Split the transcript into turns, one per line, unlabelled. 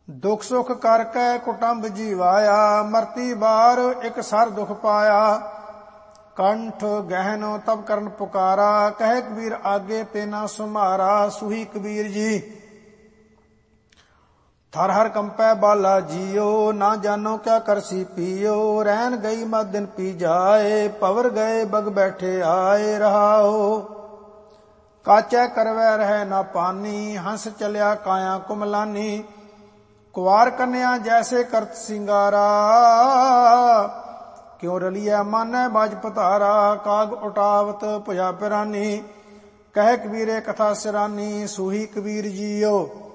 ਦੁਖ ਸੁਖ ਕਰਕੇ ਕੁਟੰਬ ਜੀਵਾਇਆ, ਮਰਤੀ ਬਾਰ ਇਕ ਸਰ ਦੁਖ ਪਾਇਆ। ਕੰਠ ਗਹਿਨ ਤਬ ਕਰਨ ਪੁਕਾਰਾ, ਕਹੇ ਕਬੀਰ ਆਗੇ ਤੇ ਨਾ ਸੁਮਾਰਾ। ਸੁਹੀ ਕਬੀਰ ਜੀ ਥਰ ਹਰ ਕੰਪੈ ਬਾਲਾ ਜੀਓ, ਨਾ ਜਾਨੋ ਕਿਆ ਕਰਸੀ ਪੀਓ। ਰਹਿਣ ਗਈ ਮਤ ਦਿਨ ਪੀ ਜਾਏ, ਪਵਰ ਗਏ ਬਗ ਬੈਠੇ ਆਏ। ਰਹਾਓ ਕਾਚੈ ਕਰਵੈ ਰਹਿ ਨਾ ਪਾਨੀ, ਹੰਸ ਚਲਿਆ ਕਾਇਆ ਕੁਮਲਾਨੀ। ਕੁਆਰ ਕੰਨਿਆ ਜੈਸੇ ਕਰਤ ਸਿੰਗਾਰਾ, ਕਿਉ ਰਲੀਐ ਮਾਨੈ ਬਾਜ ਪਤਾਰਾ। ਕਾਗ ਉਟਾਵਤ ਭੁਜਾ ਪਿਰਾਨੀ, ਕਹਿ ਕਬੀਰੇ ਕਥਾ ਸਿਰਾਨੀ। ਸੂਹੀ ਕਬੀਰ ਜੀਓ